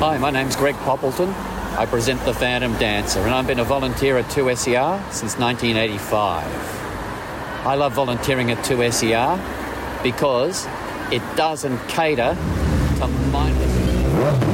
Hi, my name's Greg Poppleton. I present The Phantom Dancer, and I've been a volunteer at 2SER since 1985. I love volunteering at 2SER because it doesn't cater to mindless...